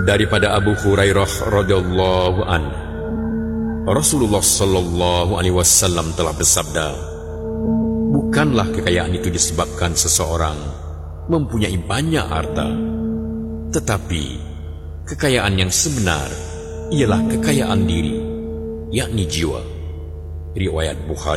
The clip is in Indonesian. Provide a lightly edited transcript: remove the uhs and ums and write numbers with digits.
Daripada Abu Hurairah radhiyallahu anhu, Rasulullah sallallahu alaihi wasallam telah bersabda, bukanlah kekayaan itu disebabkan seseorang mempunyai banyak harta, tetapi kekayaan yang sebenar ialah kekayaan diri, yakni jiwa. Riwayat Bukhari.